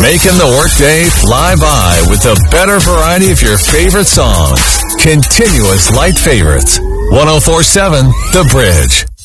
Making the workday fly by with a better variety of your favorite songs. Continuous light favorites. 104.7 The Bridge.